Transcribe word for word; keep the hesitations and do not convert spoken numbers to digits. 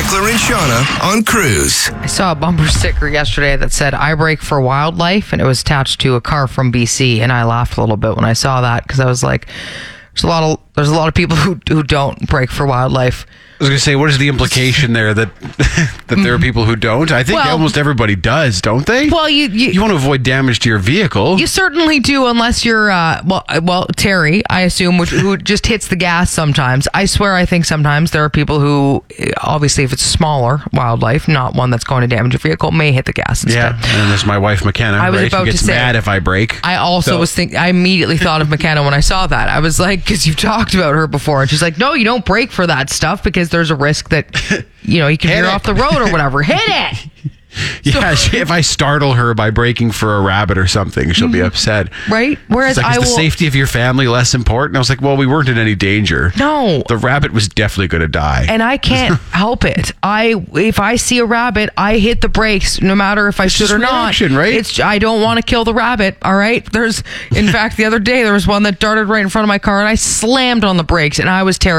Beckler and Shauna on Cruise. I saw a bumper sticker yesterday that said, I brake for wildlife, and it was attached to a car from B C, and I laughed a little bit when I saw that, because I was like, there's a lot of there's a lot of people who, who don't brake for wildlife. I was going to say, what is the implication there that that there are people who don't? I think Well- almost everybody does, don't they? Well, you... you You want to avoid damage to your vehicle. You certainly do, unless you're, uh, well, uh, well, Terry, I assume, which, who just hits the gas sometimes. I swear I think sometimes there are people who, uh, obviously, if it's smaller wildlife, not one that's going to damage your vehicle, may hit the gas instead. Yeah, and there's my wife, McKenna, I was right? about Who gets to say- mad if I brake. I also So- was thinking, I immediately thought of McKenna when I saw that. I was like, because you've talked about her before. And she's like, no, you don't brake for that stuff because there's a risk that, you know, you can Hit veer it. off the road or whatever. Hit it! Yeah, she, if I startle her by braking for a rabbit or something, she'll be upset. Right? Whereas She's like, I is the will... safety of your family less important? I was like, well, we weren't in any danger. No. The rabbit was definitely going to die. And I can't help it. I if I see a rabbit, I hit the brakes, no matter if I It's should just or not. reaction, right? It's I don't want to kill the rabbit. All right. There's, in fact, the other day there was one that darted right in front of my car, and I slammed on the brakes, and I was terrified.